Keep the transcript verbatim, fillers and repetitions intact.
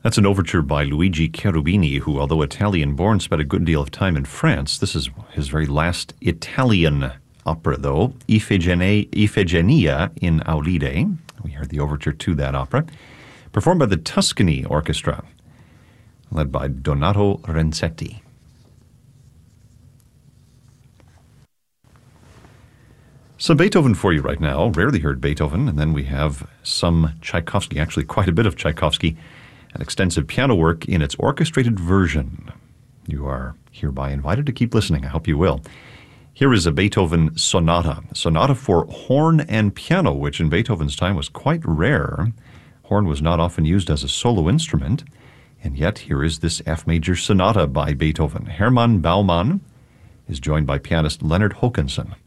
That's an overture by Luigi Cherubini, who, although Italian-born, spent a good deal of time in France. This is his very last Italian opera, though, Ifigenia, Ifigenia in Aulide. We heard the overture to that opera, performed by the Tuscany Orchestra, led by Donato Renzetti. Some Beethoven for you right now. Rarely heard Beethoven, and then we have some Tchaikovsky, actually quite a bit of Tchaikovsky, an extensive piano work in its orchestrated version. You are hereby invited to keep listening. I hope you will. Here is a Beethoven sonata, sonata for horn and piano, which in Beethoven's time was quite rare. Horn was not often used as a solo instrument, and yet here is this F major sonata by Beethoven. Hermann Baumann is joined by pianist Leonard Hokanson.